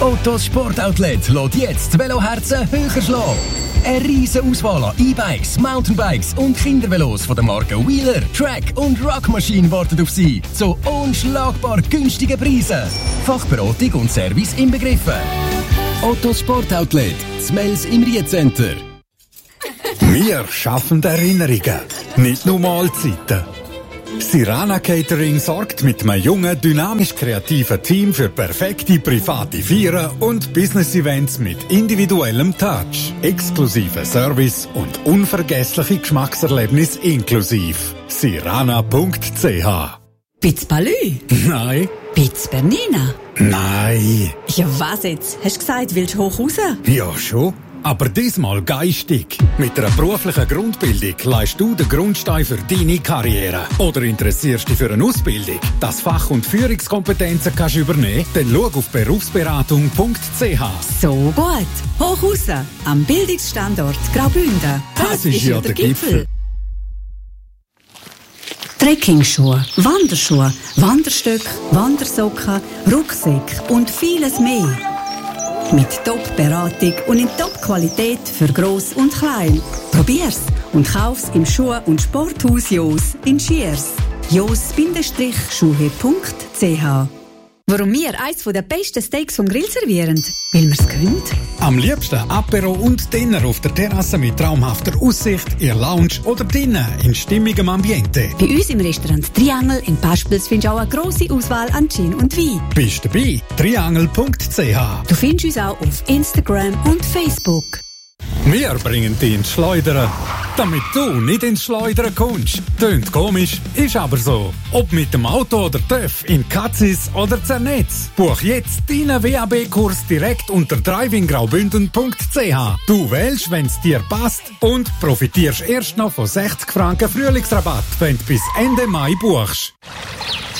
Ottos Sportoutlet lässt jetzt die Veloherzen höher schlagen. Eine riesen Auswahl an E-Bikes, Mountainbikes und Kindervelos von den Marken Wheeler, Track und Rock Machine wartet auf Sie zu unschlagbar günstigen Preisen. Fachberatung und Service inbegriffen. Ottos Sportoutlet, Zmels im Ried-Center. Wir schaffen Erinnerungen, nicht nur Mahlzeiten. Sirana Catering sorgt mit einem jungen, dynamisch-kreativen Team für perfekte private Feiern und Business-Events mit individuellem Touch, exklusiven Service und unvergessliche Geschmackserlebnis inklusiv. Sirana.ch. Piz Palü? Nein. Piz Bernina? Nein. Ja, was jetzt? Hast du gesagt, willst du hoch raus? Ja, schon. Aber diesmal geistig. Mit einer beruflichen Grundbildung leist du den Grundstein für deine Karriere. Oder interessierst dich für eine Ausbildung, das Fach- und Führungskompetenzen kannst übernehmen? Dann schau auf berufsberatung.ch. So gut. Hoch raus. Am Bildungsstandort Graubünden. Das ist ja der Gipfel. Trekkingschuhe, Wanderschuhe, Wanderstöcke, Wandersocken, Rucksäcke und vieles mehr. Mit Top-Beratung und in Top-Qualität für Gross und Klein. Probier's und kauf's im Schuh- und Sporthaus Jos in Schiers. jos-schuhe.ch. Warum wir eins der besten Steaks vom Grill servieren? Weil wir's können. Am liebsten Apero und Dinner auf der Terrasse mit traumhafter Aussicht, ihr Lounge oder drinnen in stimmigem Ambiente. Bei uns im Restaurant Triangel in Paspels findest du auch eine grosse Auswahl an Gin und Wein. Bist dabei? Triangel.ch. Du findest uns auch auf Instagram und Facebook. Wir bringen dich ins Schleudern, damit du nicht ins Schleudern kommst. Tönt komisch, ist aber so. Ob mit dem Auto oder TÜV, in Katzis oder Zernetz. Buch jetzt deinen WAB-Kurs direkt unter drivinggraubünden.ch. Du wählst, wenn es dir passt und profitierst erst noch von 60 Franken Frühlingsrabatt, wenn du bis Ende Mai buchst.